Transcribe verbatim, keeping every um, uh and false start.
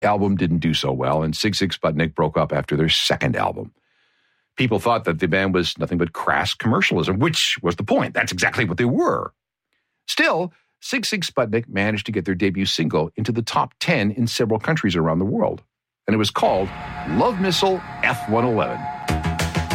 album didn't do so well, and Sigue Sigue Sputnik broke up after their second album. People thought that the band was nothing but crass commercialism, which was the point. That's exactly what they were. Still, Sigue Sigue Sputnik managed to get their debut single into the top ten in several countries around the world, and it was called Love Missile F one eleven.